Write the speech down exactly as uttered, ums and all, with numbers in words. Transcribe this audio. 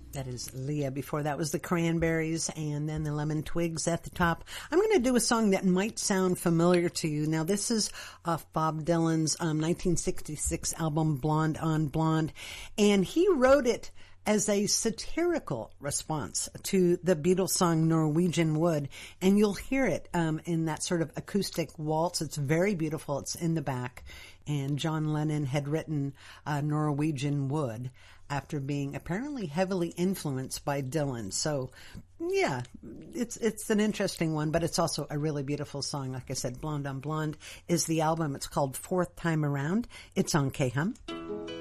That is Leah. Before that was the Cranberries, and then the Lemon Twigs at the top. I'm going to do a song that might sound familiar to you. Now, this is off Bob Dylan's um, nineteen sixty-six album Blonde on Blonde, and he wrote it as a satirical response to the Beatles song Norwegian Wood, and you'll hear it um, in that sort of acoustic waltz. It's very beautiful. It's in the back, and John Lennon had written uh, Norwegian Wood after being apparently heavily influenced by Dylan. So, yeah, it's it's an interesting one, but it's also a really beautiful song. Like I said, Blonde on Blonde is the album. It's called Fourth Time Around. It's on K H U M.